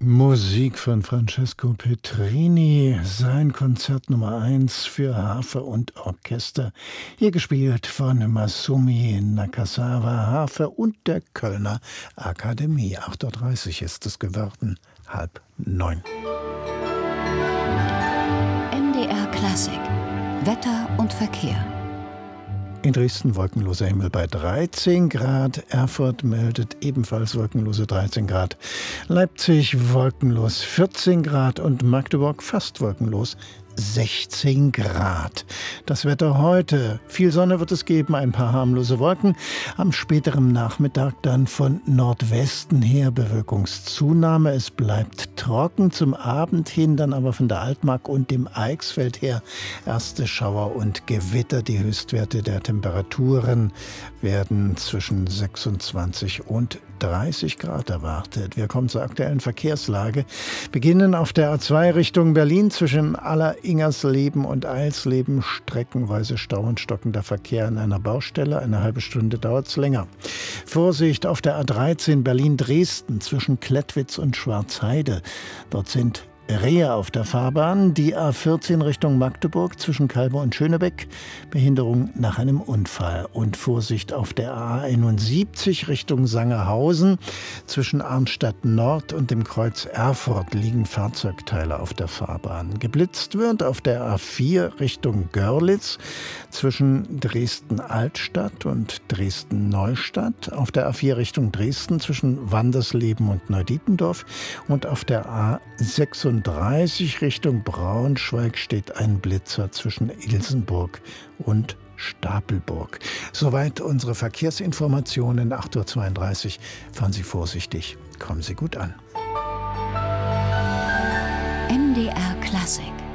Musik von Francesco Petrini, sein Konzert Nummer 1 für Harfe und Orchester, hier gespielt von Masumi Nakazawa, Harfe und der Kölner Akademie. 8:30 Uhr ist es geworden, 8:30. NDR Klassik, Wetter und Verkehr. In Dresden wolkenloser Himmel bei 13 Grad. Erfurt meldet ebenfalls wolkenlose 13 Grad. Leipzig wolkenlos 14 Grad und Magdeburg fast wolkenlos 16 Grad. Das Wetter heute. Viel Sonne wird es geben, ein paar harmlose Wolken. Am späteren Nachmittag dann von Nordwesten her Bewölkungszunahme. Es bleibt trocken zum Abend hin, dann aber von der Altmark und dem Eichsfeld her erste Schauer und Gewitter. Die Höchstwerte der Temperaturen werden zwischen 26 und 30 Grad erwartet. Wir kommen zur aktuellen Verkehrslage. Beginnen auf der A2 Richtung Berlin zwischen Ingersleben und Eilsleben streckenweise Stau und stockender Verkehr an einer Baustelle. Eine halbe Stunde dauert es länger. Vorsicht auf der A13 Berlin-Dresden zwischen Klettwitz und Schwarzheide. Dort sind Rehe auf der Fahrbahn. Die A14 Richtung Magdeburg zwischen Calbe und Schönebeck. Behinderung nach einem Unfall. Und Vorsicht auf der A71 Richtung Sangerhausen. Zwischen Arnstadt Nord und dem Kreuz Erfurt liegen Fahrzeugteile auf der Fahrbahn. Geblitzt wird auf der A4 Richtung Görlitz zwischen Dresden-Altstadt und Dresden-Neustadt. Auf der A4 Richtung Dresden zwischen Wandersleben und Neudietendorf. Und auf der A36 Richtung Braunschweig steht ein Blitzer zwischen Ilsenburg und Stapelburg. Soweit unsere Verkehrsinformationen. 8:32 Uhr. Fahren Sie vorsichtig. Kommen Sie gut an. NDR Klassik.